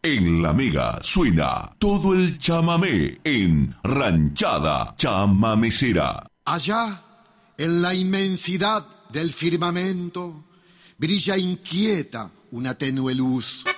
En La Mega suena todo el chamamé en Ranchada Chamamecera. Allá, en la inmensidad del firmamento, brilla inquieta una tenue luz.